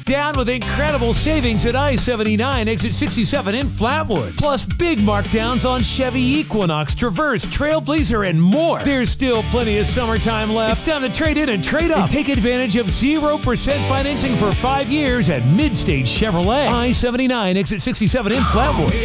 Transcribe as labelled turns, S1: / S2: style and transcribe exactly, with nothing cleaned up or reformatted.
S1: down with incredible savings at I seventy-nine, exit sixty-seven in Flatwoods. Plus big markdowns on Chevy Equinox, Traverse, Trailblazer, and more. There's still plenty of summertime left. It's time to trade in and trade up and take advantage of zero percent financing for five years at Midstate Chevrolet. I seventy-nine, exit sixty-seven in Flatwoods.